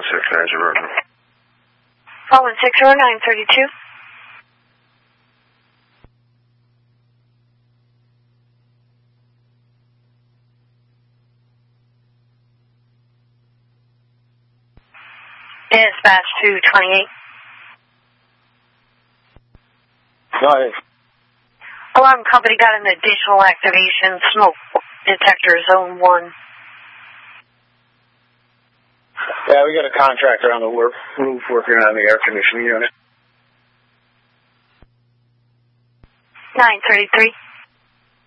4160932. Dispatch 228. Go ahead. Alarm company got an additional activation, smoke detector zone 1. Yeah, we got a contractor on the roof working on the air conditioning unit. 933.